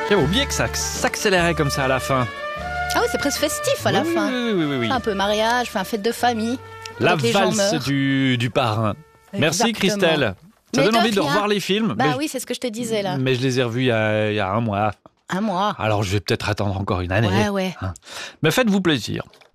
J'avais oublié que ça s'accélérait comme ça à la fin. Ah oui, c'est presque festif à la Oui, fin. oui. Un peu mariage, fête de famille. La Donc les gens valse meurent. du parrain. Merci Exactement. Christelle. Ça Mais donne de envie de rien. revoir les films. Bah oui, c'est ce que je te disais là. Mais je les ai revus il y a un mois. Un mois. Alors je vais peut-être attendre encore une année. Ouais. Mais faites-vous plaisir.